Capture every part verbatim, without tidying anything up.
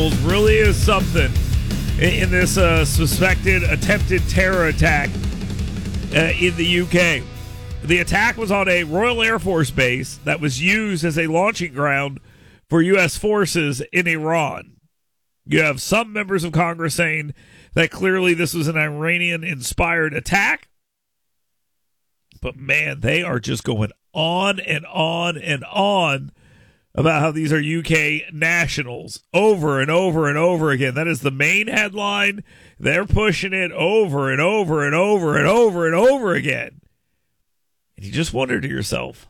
nationals really is something in, in this uh, suspected attempted terror attack uh, in the U K. The attack was on a Royal Air Force base that was used as a launching ground for U S forces in Iran. You have some members of Congress saying that clearly this was an Iranian-inspired attack. But, man, they are just going on and on and on about how these are U K nationals over and over and over again. That is the main headline. They're pushing it over and over and over and over and over again. And you just wonder to yourself,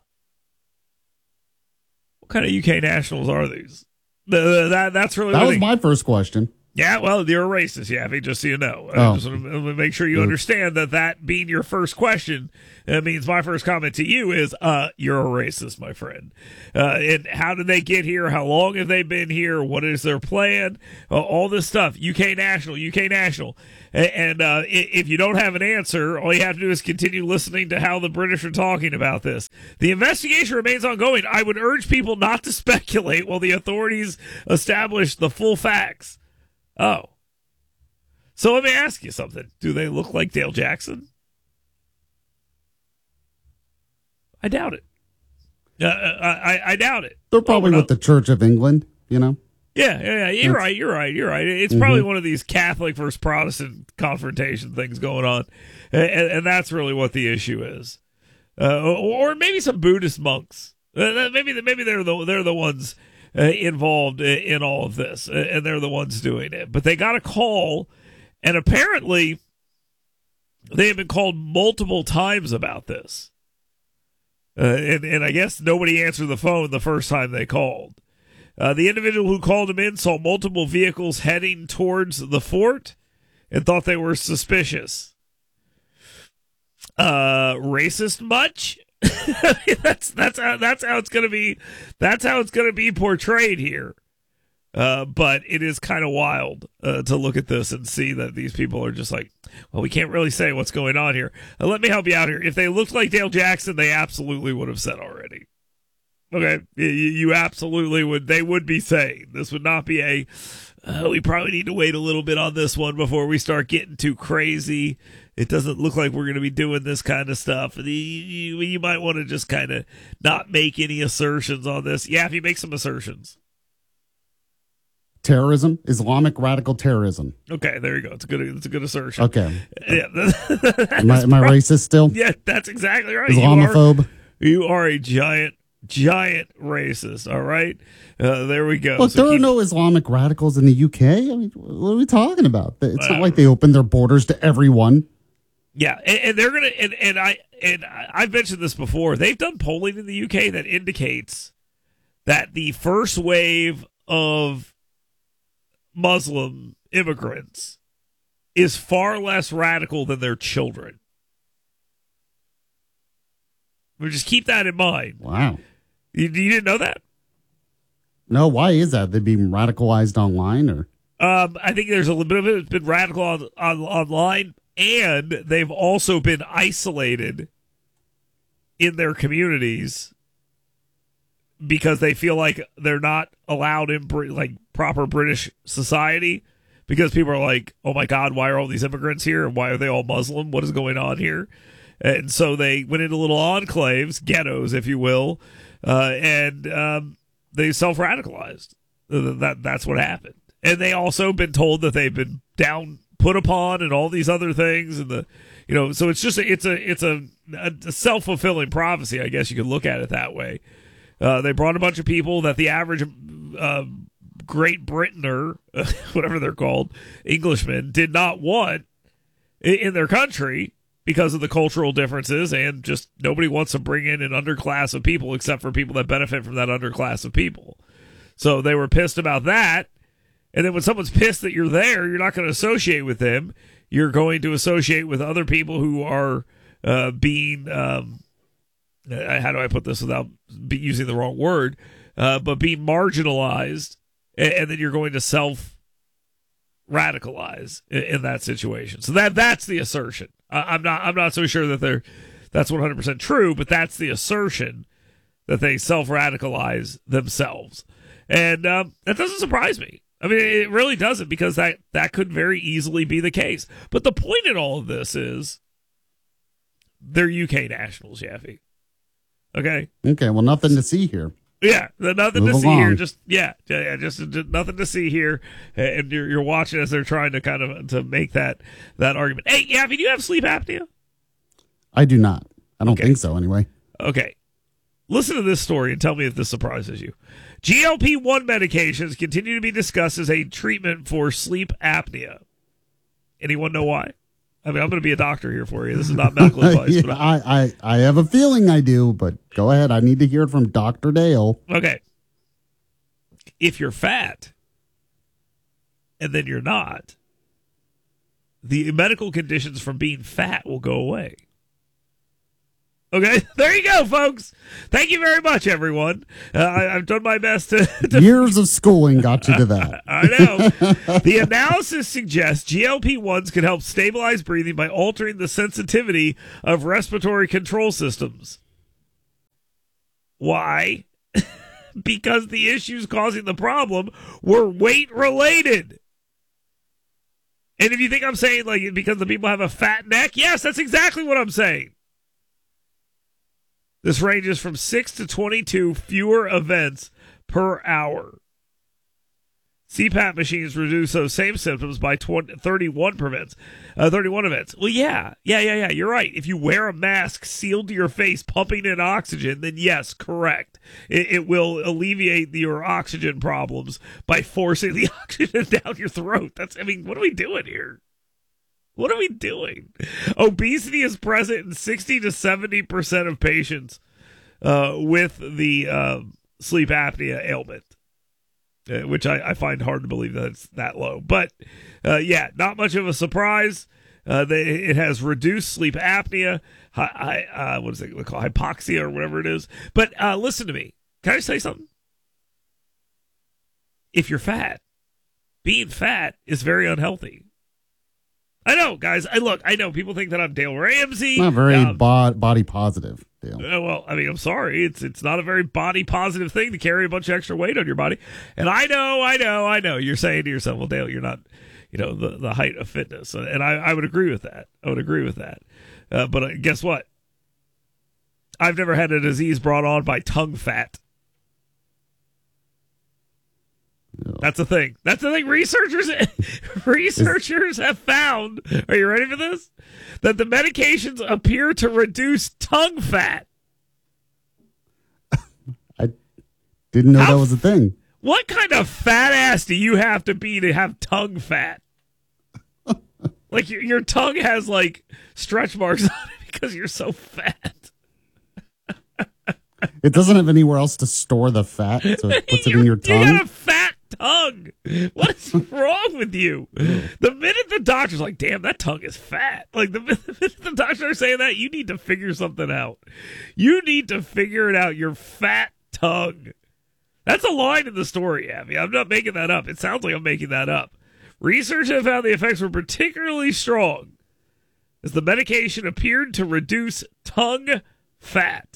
what kind of U K nationals are these? The, that, that's really That was they, my first question. Yeah, well, you're a racist, Yaffee, just so you know. I Oh. just want to make sure you understand that that being your first question, it means my first comment to you is, uh, you're a racist, my friend. Uh, and how did they get here? How long have they been here? What is their plan? Uh, all this stuff. U K national, U K national. And uh, if you don't have an answer, all you have to do is continue listening to how the British are talking about this. The investigation remains ongoing. I would urge people not to speculate while the authorities establish the full facts. Oh. So let me ask you something. Do they look like Dale Jackson? I doubt it. Uh, I, I doubt it. They're probably oh, with the Church of England, you know? Yeah, yeah, yeah. You're right. You're right. You're right. It's Mm-hmm. probably one of these Catholic versus Protestant confrontation things going on, and, and that's really what the issue is. Uh, or, or maybe some Buddhist monks. Uh, maybe maybe they're the they're the ones uh, involved in, in all of this, and they're the ones doing it. But they got a call, and apparently they have been called multiple times about this. Uh, and, and I guess nobody answered the phone the first time they called. Uh, the individual who called him in saw multiple vehicles heading towards the fort and thought they were suspicious. Uh, racist much? that's that's how that's how it's gonna be. That's how it's gonna be portrayed here. Uh, but it is kind of wild uh, to look at this and see that these people are just like, well, we can't really say what's going on here. Uh, let me help you out here. If they looked like Dale Jackson, they absolutely would have said already. Okay, you, you absolutely would. They would be saying this would not be a. Uh, we probably need to wait a little bit on this one before we start getting too crazy. It doesn't look like we're going to be doing this kind of stuff. You, you, you might want to just kind of not make any assertions on this. Yeah, if you make some assertions. Terrorism, Islamic radical terrorism. Okay, there you go. It's a good. It's a good assertion. Okay. Yeah. Am I, am I racist still? Yeah, that's exactly right. Islamophobe. You are, you are a giant. Giant racist, all right? Uh, there we go. Look, so there keep, are no Islamic radicals in the U K. I mean, what are we talking about? It's uh, not like they opened their borders to everyone. Yeah, and, and they're gonna and, and I and I've mentioned this before. They've done polling in the U K that indicates that the first wave of Muslim immigrants is far less radical than their children. We just keep that in mind. Wow. You, you didn't know that? No, why is that? They being radicalized online, or? Um, I think there's a little bit of it that's been radical on, on, online, and they've also been isolated in their communities because they feel like they're not allowed in like proper British society because people are like, oh my God, why are all these immigrants here? And why are they all Muslim? What is going on here? And so they went into little enclaves, ghettos, if you will, uh, and um, they self-radicalized. That That's what happened. And they also been told that they've been down, put upon, and all these other things. And the, you know, so it's just a, it's a it's a, a self-fulfilling prophecy. I guess you could look at it that way. Uh, they brought a bunch of people that the average uh, Great Britainer, whatever they're called, Englishmen, did not want in their country. Because of the cultural differences, and just nobody wants to bring in an underclass of people except for people that benefit from that underclass of people. So they were pissed about that. And then when someone's pissed that you're there, you're not going to associate with them. You're going to associate with other people who are uh, being, um, how do I put this without be using the wrong word, uh, but being marginalized. And, and then you're going to self radicalize in, in that situation. So that that's the assertion. I'm not. I'm not so sure that they're. That's one hundred percent true, but that's the assertion that they self-radicalize themselves, And um, that doesn't surprise me. I mean, it really doesn't, because that, that could very easily be the case. But the point in all of this is they're U K nationals, Yaffee. Okay? Okay, well, nothing to see here. Yeah, nothing Move to see along. here. Just yeah, yeah, just, just nothing to see here. And you're, you're watching as they're trying to kind of to make that that argument. Hey, Yaffee, do you have sleep apnea? I do not. I don't Okay. think so, anyway. Okay. Listen to this story and tell me if this surprises you. G L P one medications continue to be discussed as a treatment for sleep apnea. Anyone know why? I mean, I'm going to be a doctor here for you. This is not medical advice. yeah, but I, I, I, I have a feeling I do, but go ahead. I need to hear it from Doctor Dale. okay. If you're fat and then you're not, the medical conditions from being fat will go away. Okay, there you go, folks. Thank you very much, everyone. Uh, I, I've done my best to, to Years of schooling got you to that. I know. The analysis suggests G L P ones can help stabilize breathing by altering the sensitivity of respiratory control systems. Why? Because the issues causing the problem were weight related. And if you think I'm saying like because the people have a fat neck, yes, that's exactly what I'm saying. This ranges from six to twenty-two fewer events per hour. C PAP machines reduce those same symptoms by twenty, thirty-one prevents, uh, thirty-one events. Well, yeah, yeah, yeah, yeah. You're right. If you wear a mask sealed to your face, pumping in oxygen, then yes, correct. It, it will alleviate your oxygen problems by forcing the oxygen down your throat. That's. I mean, what are we doing here? What are we doing? Obesity is present in sixty to seventy percent of patients uh, with the uh, sleep apnea ailment, uh, which I, I find hard to believe that it's that low. But, uh, yeah, not much of a surprise. Uh, they, it has reduced sleep apnea, hi, hi, uh, what is it called, hypoxia or whatever it is. But uh, listen to me. Can I say something? If you're fat, being fat is very unhealthy. I know, guys. I look. I know people think that I'm Dale Ramsey. Not very um, bod- body positive, Dale. uh, well, I mean, I'm sorry. It's it's not a very body positive thing to carry a bunch of extra weight on your body. And I know, I know, I know. You're saying to yourself, well, Dale, you're not, you know, the, the height of fitness. And I, I would agree with that. I would agree with that. Uh, but uh, guess what? I've never had a disease brought on by tongue fat. That's a thing. That's the thing. Researchers researchers have found. Are you ready for this? That the medications appear to reduce tongue fat. I didn't know How that was a thing. What kind of fat ass do you have to be to have tongue fat? Like your your tongue has like stretch marks on it because you're so fat. It doesn't have anywhere else to store the fat, so it puts it in your tongue. You got a fat tongue. What is wrong with you? The minute the doctor's like, damn, that tongue is fat. Like, the minute the doctor is saying that, you need to figure something out. You need to figure it out. Your fat tongue. That's a line in the story, Abby. I'm not making that up. It sounds like I'm making that up. Research have found the effects were particularly strong as the medication appeared to reduce tongue fat.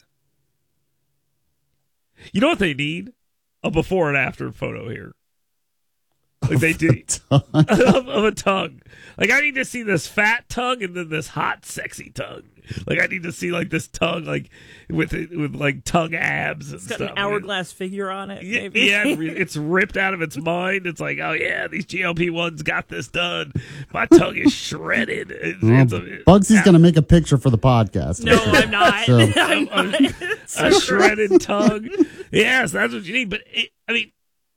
You know what they need? A before and after photo here. Like they do of, of a tongue. Like I need to see this fat tongue and then this hot, sexy tongue. Like I need to see like this tongue, like with with like tongue abs and It's got stuff. an hourglass figure on it. Yeah, Maybe. yeah, it's ripped out of its mind. It's like, oh yeah, these G L P ones got this done. My tongue is shredded. It's, Well, it's a, Bugsy's going to make a picture for the podcast. No, I'm not. So- I'm not. a shredded tongue. Yes, that's what you need. But it, I mean,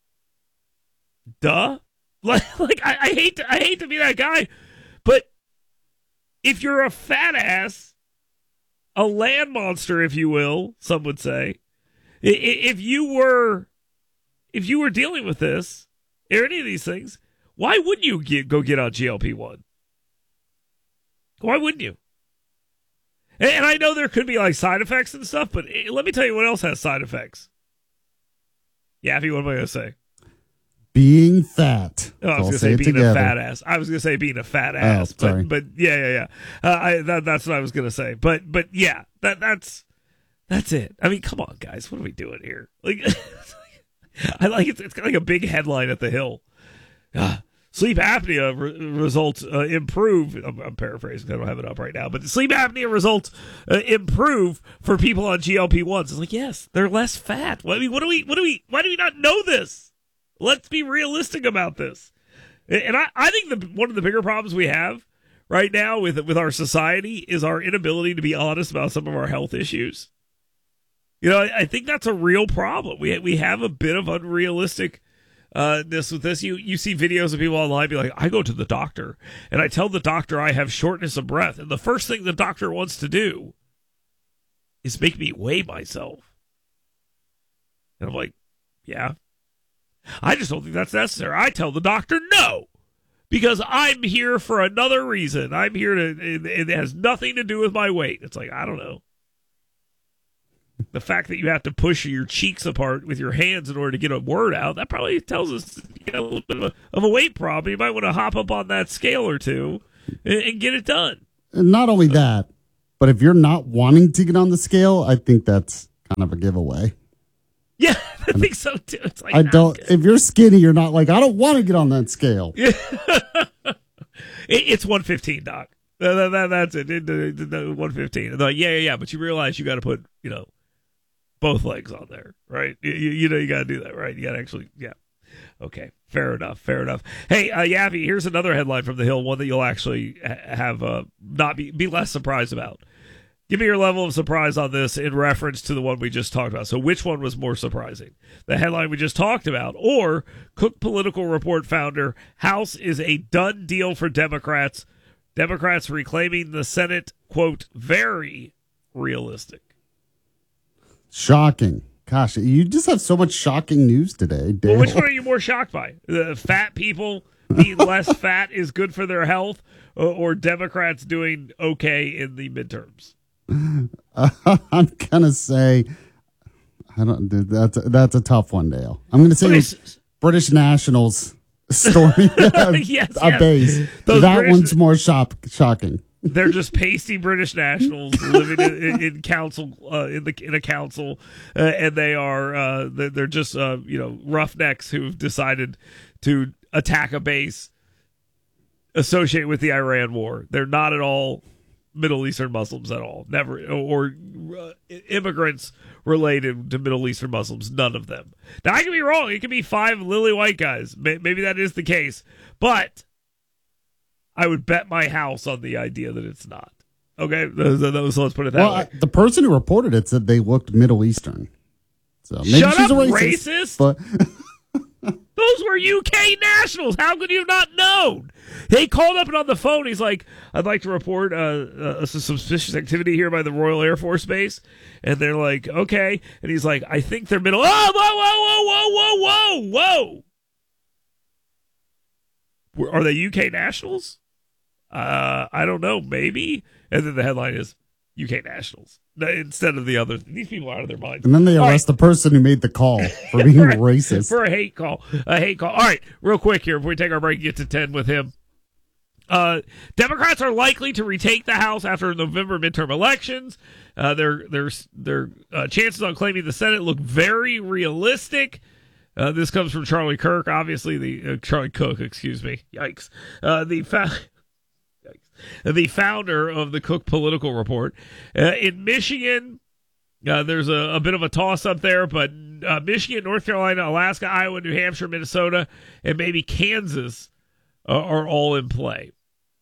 duh. Like, like I, I hate to, I hate to be that guy, but if you're a fat ass, a land monster, if you will, some would say, i- i- if you were, if you were dealing with this or any of these things, why wouldn't you get, go get on G L P one? Why wouldn't you? And, and I know there could be like side effects and stuff, but eh, let me tell you what else has side effects. Yaffy, what am I going to say? Being fat. Oh, I was I'll going to say say it being together. a fat ass. I was going to say being a fat ass. Oh, sorry. But, but yeah, yeah, yeah. Uh, I, that, that's what I was going to say. But but yeah, that that's that's it. I mean, come on, guys. What are we doing here? Like, I like it. It's got like a big headline at the Hill. Ah, sleep apnea re- results uh, improve. I'm, I'm paraphrasing. I don't have it up right now, but sleep apnea results uh, improve for people on G L P ones. It's like, yes, they're less fat. What, I mean, what do we? What do we? Why do we not know this? Let's be realistic about this. And I, I think the one of the bigger problems we have right now with with our society is our inability to be honest about some of our health issues. You know, I, I think that's a real problem. We we have a bit of unrealistic uh, this with this. You you see videos of people online be like, I go to the doctor and I tell the doctor I have shortness of breath, and the first thing the doctor wants to do is make me weigh myself. And I'm like, yeah. I just don't think that's necessary. I tell the doctor no, because I'm here for another reason. I'm here to, it, it has nothing to do with my weight. It's like, I don't know. The fact that you have to push your cheeks apart with your hands in order to get a word out, that probably tells us you got a little bit of a, of a weight problem. You might want to hop up on that scale or two and, and get it done. And not only that, but if you're not wanting to get on the scale, I think that's kind of a giveaway. Yeah, I think so too. It's like, I don't. If you're skinny, you're not like, I don't want to get on that scale. Yeah. it, it's one fifteen, Doc. That, that, that's it. it, it, it one fifteen. Like, yeah, yeah, yeah. But you realize you got to put, you know, both legs on there, right? You, you know, you got to do that, right? You got to actually, yeah. Okay, fair enough, fair enough. Hey, uh, Yaffy, here's another headline from the Hill, one that you'll actually have uh, not be be less surprised about. Give me your level of surprise on this in reference to the one we just talked about. So which one was more surprising? The headline we just talked about, or Cook Political Report founder, House is a done deal for Democrats. Democrats reclaiming the Senate, quote, very realistic. Shocking. Gosh, you just have so much shocking news today, Dale. Well, which one are you more shocked by? The fat people being less fat is good for their health, or, or Democrats doing okay in the midterms? Uh, I'm gonna say, I don't. That's a, that's a tough one, Dale. I'm gonna say Okay, it was British Nationals storming a, yes, a yes. base. Those that British- one's more shock, shocking. They're just pasty British nationals living in, in, in council uh, in the in a council, uh, and they are uh, they're, they're just uh, you know roughnecks who've decided to attack a base associated with the Iran war. They're not at all Middle Eastern Muslims at all. Never, or uh, immigrants related to Middle Eastern Muslims. None of them. Now I could be wrong. It could be five lily white guys. Maybe that is the case, but I would bet my house on the idea that it's not. Okay, so let's put it that Well, way. I, the person who reported it said they looked Middle Eastern. So maybe Shut she's up, a racist. racist. But Those were U K nationals. How could you not know? He called up and on the phone, he's like, I'd like to report uh, uh, some suspicious activity here by the Royal Air Force Base. And they're like, okay. And he's like, I think they're middle. Oh, whoa, whoa, whoa, whoa, whoa, whoa. Are they U K nationals? Uh, I don't know, maybe. And then the headline is U K nationals instead of the other. These people are out of their minds. and then they arrest the person who made the call for being for, racist. for a hate call. A hate call. All right, real quick here before we take our break and get to ten with him. Uh, Democrats are likely to retake the House after November midterm elections. Uh, their their their uh, chances on claiming the Senate look very realistic. Uh, this comes from Charlie Kirk, obviously the uh, Charlie Cook, excuse me. Yikes. Uh, the fa- Yikes. The founder of the Cook Political Report. Uh, in Michigan, uh, there's a, a bit of a toss-up there, but uh, Michigan, North Carolina, Alaska, Iowa, New Hampshire, Minnesota, and maybe Kansas uh, are all in play.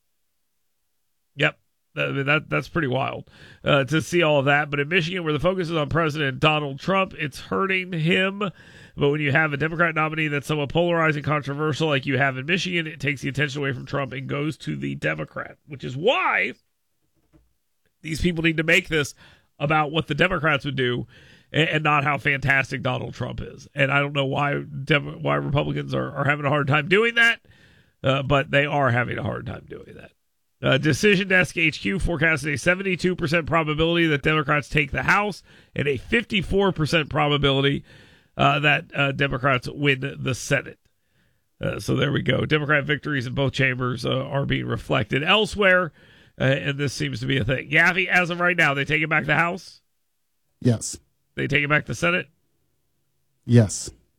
Yep. I mean, that that's pretty wild uh, to see all of that. But in Michigan, where the focus is on President Donald Trump, it's hurting him. But when you have a Democrat nominee that's somewhat polarizing, controversial, like you have in Michigan, it takes the attention away from Trump and goes to the Democrat, which is why these people need to make this about what the Democrats would do and, and not how fantastic Donald Trump is. And I don't know why Dem- why Republicans are, are having a hard time doing that, uh, but they are having a hard time doing that. Uh, Decision Desk H Q forecasted a seventy-two percent probability that Democrats take the House and a fifty-four percent probability uh, that uh, Democrats win the Senate. Uh, so there we go. Democrat victories in both chambers uh, are being reflected elsewhere, uh, and this seems to be a thing. Yaffy, as of right now, they taking back the House? Yes. They taking back the Senate? Yes.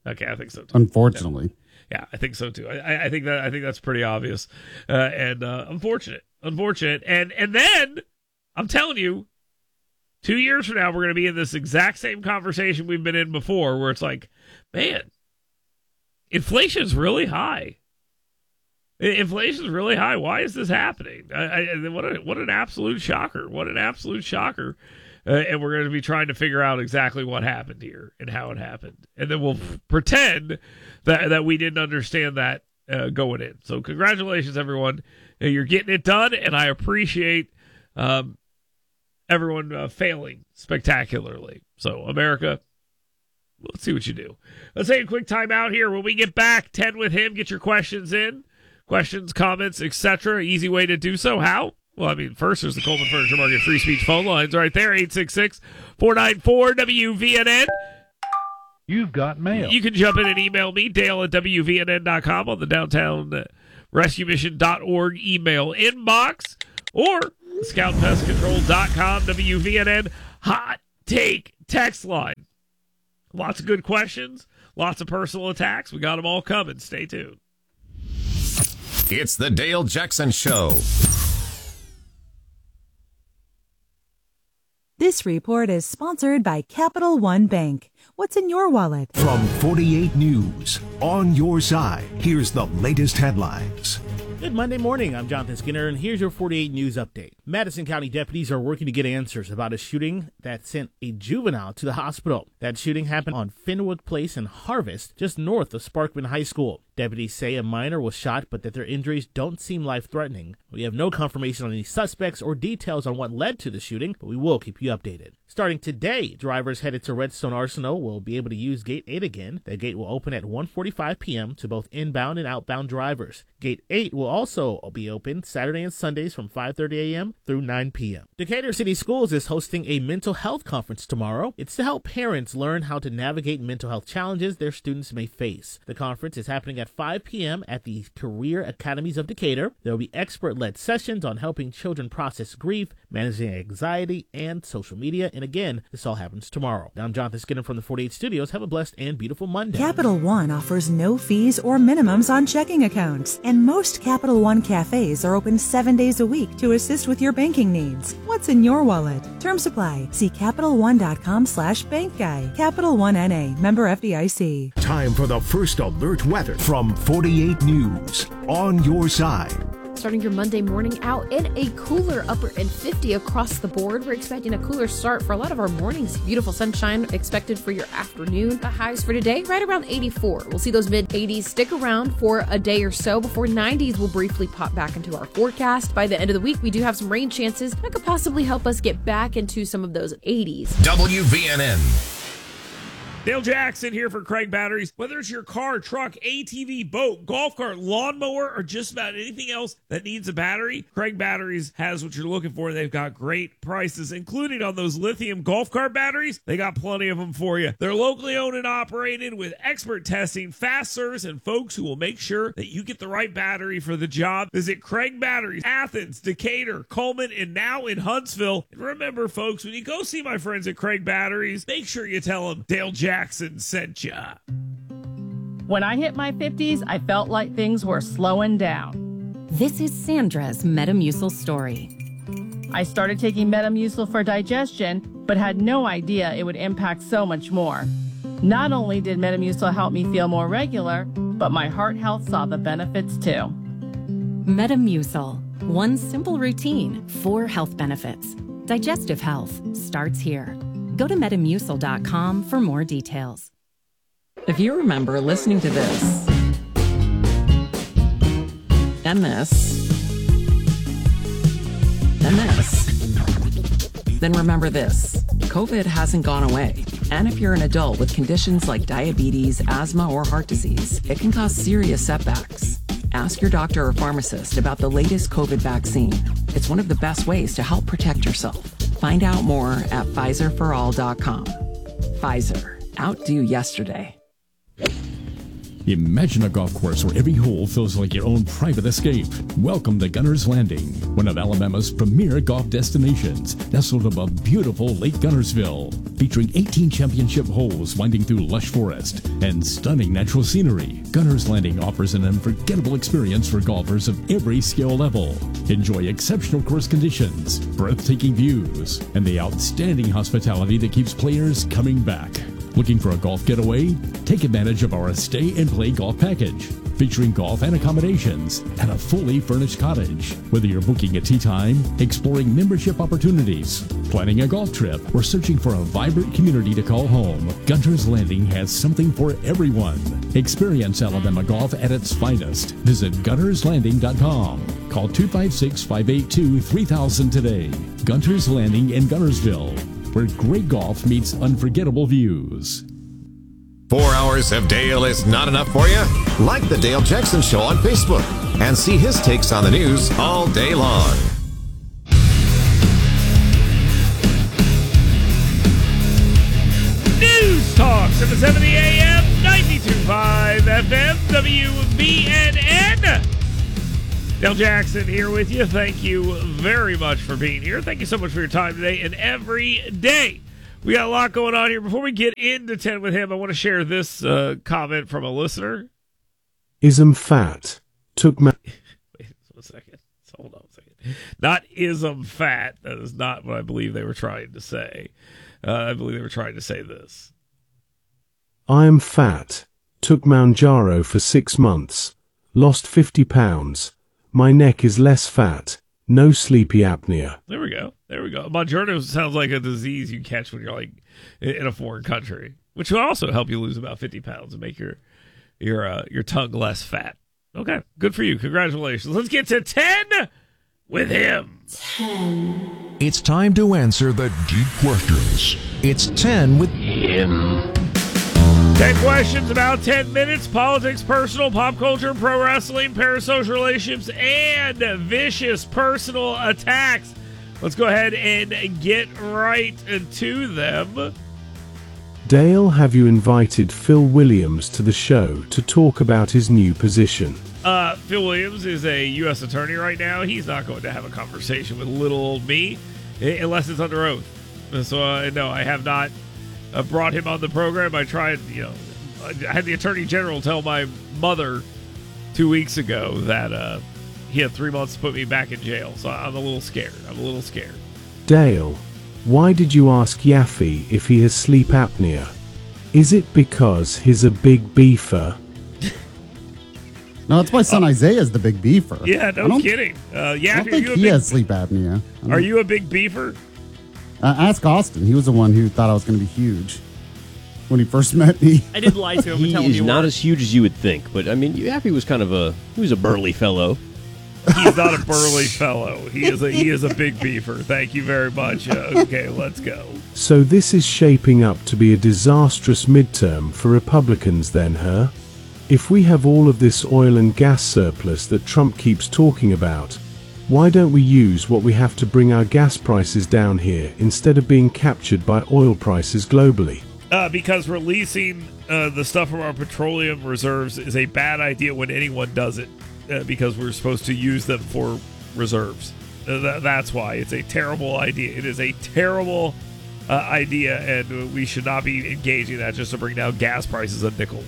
Okay, I think so too. Unfortunately. Yeah, I think so too. I, I think that I think that's pretty obvious, uh, and uh, unfortunate, unfortunate. And and then I'm telling you, two years from now, we're going to be in this exact same conversation we've been in before, where it's like, man, inflation's really high. Inflation's really high. Why is this happening? I, I, what a what an absolute shocker! What an absolute shocker! Uh, and we're going to be trying to figure out exactly what happened here and how it happened. And then we'll f- pretend that, that we didn't understand that uh, going in. So congratulations, everyone. Uh, you're getting it done, and I appreciate um, everyone uh, failing spectacularly. So, America, let's see what you do. Let's take a quick time out here. When we get back, ten with him, get your questions in. Questions, comments, et cetera. Easy way to do so. How? Well, I mean, first there's the Coleman Furniture Market free speech phone lines right there, eight six six, four nine four, W V N N. You've got mail. You can jump in and email me, Dale at W V N N dot com on the downtown rescue mission dot org email inbox, or scout pest control dot com, W V N N hot take text line. Lots of good questions, lots of personal attacks. We got them all coming. Stay tuned. It's the Dale Jackson Show. This report is sponsored by Capital One Bank. What's in your wallet? From forty-eight News, on your side, here's the latest headlines. Good Monday morning. I'm Jonathan Skinner, and here's your forty-eight News update. Madison County deputies are working to get answers about a shooting that sent a juvenile to the hospital. That shooting happened on Fenwood Place in Harvest, just north of Sparkman High School. Deputies say a minor was shot, but that their injuries don't seem life-threatening. We have no confirmation on any suspects or details on what led to the shooting, but we will keep you updated. Starting today, drivers headed to Redstone Arsenal will be able to use Gate eight again. The gate will open at one forty-five p.m. to both inbound and outbound drivers. Gate eight will also be open Saturday and Sundays from five thirty a.m. through nine p.m. Decatur City Schools is hosting a mental health conference tomorrow. It's to help parents learn how to navigate mental health challenges their students may face. The conference is happening at five p.m. at the Career Academies of Decatur. There will be expert-led sessions on helping children process grief, managing anxiety, and social media. And again, this all happens tomorrow. I'm Jonathan Skinner from the forty-eight Studios. Have a blessed and beautiful Monday. Capital One offers no fees or minimums on checking accounts, and most Capital One cafes are open seven days a week to assist with your banking needs. What's in your wallet? Terms apply. See Capital One dot com slash bank guy. Capital One N A, member F D I C. Time for the first alert weather from forty-eight News, on your side. Starting your Monday morning out in a cooler upper and fifty across the board. We're expecting a cooler start for a lot of our mornings. Beautiful sunshine expected for your afternoon. The highs for today, right around eighty-four. We'll see those mid eighties stick around for a day or so before nineties will briefly pop back into our forecast. By the end of the week, we do have some rain chances that could possibly help us get back into some of those eighties. W V N N. Dale Jackson here for Craig Batteries. Whether it's your car, truck, A T V, boat, golf cart, lawnmower, or just about anything else that needs a battery, Craig Batteries has what you're looking for. They've got great prices, including on those lithium golf cart batteries. They got plenty of them for you. They're locally owned and operated with expert testing, fast service, and folks who will make sure that you get the right battery for the job. Visit Craig Batteries, Athens, Decatur, Coleman, and now in Huntsville. And remember, folks, when you go see my friends at Craig Batteries, make sure you tell them Dale Jackson Jackson sent ya. When I hit my fifties, I felt like things were slowing down. This is Sandra's Metamucil story. I started taking Metamucil for digestion, but had no idea it would impact so much more. Not only did Metamucil help me feel more regular, but my heart health saw the benefits too. Metamucil, one simple routine, four health benefits. Digestive health starts here. Go to Metamucil dot com for more details. If you remember listening to this, and this, and this, then remember this. COVID hasn't gone away. And if you're an adult with conditions like diabetes, asthma, or heart disease, it can cause serious setbacks. Ask your doctor or pharmacist about the latest COVID vaccine. It's one of the best ways to help protect yourself. Find out more at Pfizer for all dot com. Pfizer. Outdo yesterday. Imagine a golf course where every hole feels like your own private escape. Welcome to Gunner's Landing, one of Alabama's premier golf destinations, nestled above beautiful Lake Gunnersville, featuring eighteen championship holes winding through lush forest and stunning natural scenery. Gunner's Landing offers an unforgettable experience for golfers of every skill level. Enjoy exceptional course conditions, breathtaking views, and the outstanding hospitality that keeps players coming back. Looking for a golf getaway? Take advantage of our Stay and Play Golf Package, featuring golf and accommodations and a fully furnished cottage. Whether you're booking a tee time, exploring membership opportunities, planning a golf trip, or searching for a vibrant community to call home, Gunner's Landing has something for everyone. Experience Alabama golf at its finest. Visit gunners landing dot com. Call two five six, five eight two, three thousand today. Gunner's Landing in Gunnersville, where great golf meets unforgettable views. Four hours of Dale is not enough for you? Like the Dale Jackson Show on Facebook and see his takes on the news all day long. News Talk, seven seventy A M, ninety-two point five F M, W B N N. Dale Jackson here with you. Thank you very much for being here. Thank you so much for your time today and every day. We got a lot going on here. Before we get into ten with him, I want to share this uh, comment from a listener. Ism fat. Took ma- Wait a second. Hold on a second. Not ism fat. That is not what I believe they were trying to say. Uh, I believe they were trying to say this. I am fat. Took Mounjaro for six months. Lost fifty pounds. My neck is less fat. No sleepy apnea. There we go. There we go. Mounjaro sounds like a disease you catch when you're like in a foreign country, which will also help you lose about fifty pounds and make your your uh, your tongue less fat. Okay, good for you. Congratulations. Let's get to ten with him. ten. It's time to answer the deep questions. It's ten with him. ten questions, about ten minutes. Politics, personal, pop culture, pro wrestling, parasocial relationships, and vicious personal attacks. Let's go ahead and get right to them. Dale, have you invited Phil Williams to the show to talk about his new position? Uh, Phil Williams is a U S attorney right now. He's not going to have a conversation with little old me unless it's under oath. So, uh, no, I have not uh, brought him on the program. I tried, you know, I had the Attorney General tell my mother two weeks ago that uh, he had three months to put me back in jail. So I'm a little scared. I'm a little scared. Dale, why did you ask Yaffe if he has sleep apnea? Is it because he's a big beefer? No, it's my son uh, Isaiah's the big beefer. Yeah, no kidding. Uh, yeah, I don't think he big, has sleep apnea. Are you a big beefer? Uh, ask Austin. He was the one who thought I was going to be huge when he first met me. I did lie to him and tell him he's you not were. as huge as you would think, but I mean, Yaffe was kind of a he was a burly fellow. He's not a burly fellow. He is a he is a big beefer. Thank you very much. Uh, okay, let's go. So this is shaping up to be a disastrous midterm for Republicans then, huh? If we have all of this oil and gas surplus that Trump keeps talking about, why don't we use what we have to bring our gas prices down here instead of being captured by oil prices globally? Uh, because releasing uh, the stuff from our petroleum reserves is a bad idea when anyone does it, uh, because we're supposed to use them for reserves. Uh, th- that's why. It's a terrible idea. It is a terrible uh, idea, and we should not be engaging that just to bring down gas prices a nickel.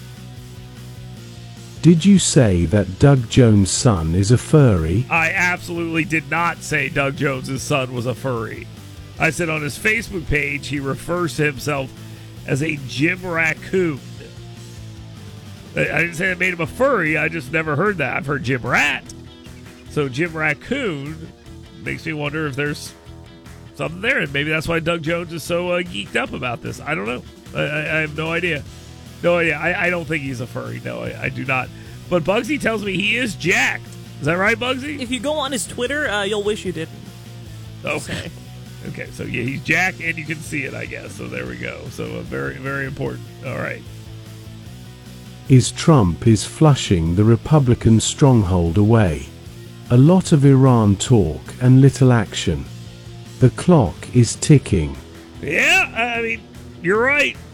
Did you say that Doug Jones' son is a furry? I absolutely did not say Doug Jones' son was a furry. I said on his Facebook page he refers to himself as a gym raccoon. I didn't say I made him a furry. I just never heard that. I've heard gym rat. So gym raccoon makes me wonder if there's something there. And maybe that's why Doug Jones is so uh, geeked up about this. I don't know. I, I, I have no idea. No idea. I, I don't think he's a furry. No, I, I do not. But Bugsy tells me he is jacked. Is that right, Bugsy? If you go on his Twitter, uh, you'll wish you didn't. Okay. Okay, so yeah, he's jacked and you can see it, I guess. So there we go. So uh, very, very important. All right. Is Trump is flushing the Republican stronghold away? A lot of Iran talk and little action. The clock is ticking. Yeah, I mean, you're right.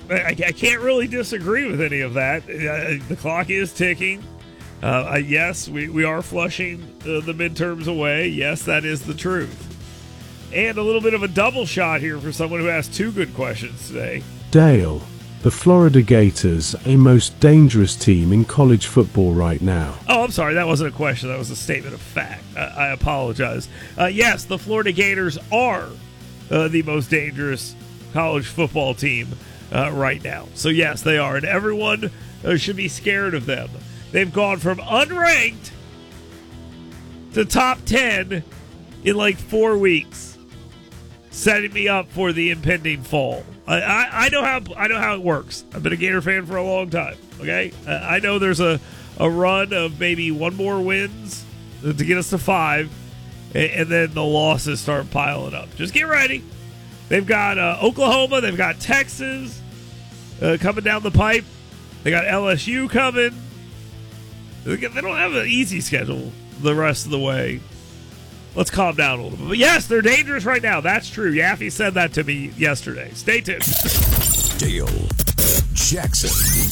I, I can't really disagree with any of that. Uh, the clock is ticking. Uh, yes, we, we are flushing uh, the midterms away. Yes, that is the truth. And a little bit of a double shot here for someone who asked two good questions today. Dale, the Florida Gators, a most dangerous team in college football right now. Oh, I'm sorry. That wasn't a question. That was a statement of fact. I, I apologize. Uh, yes, the Florida Gators are uh, the most dangerous college football team uh, right now. So, yes, they are. And everyone uh, should be scared of them. They've gone from unranked to top ten in like four weeks, setting me up for the impending fall. I, I, I know how I know how it works. I've been a Gator fan for a long time. Okay, uh, I know there's a, a run of maybe one more wins to get us to five, and, and then the losses start piling up. Just get ready. They've got uh, Oklahoma. They've got Texas uh, coming down the pipe. They got L S U coming. They don't have an easy schedule the rest of the way. Let's calm down a little bit. But yes, they're dangerous right now. That's true. Yaffe said that to me yesterday. Stay tuned. Dale Jackson.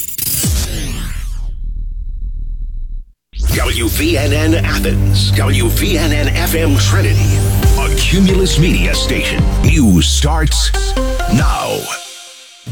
W V N N Athens. W V N N F M Trinity. A Cumulus Media station. News starts now.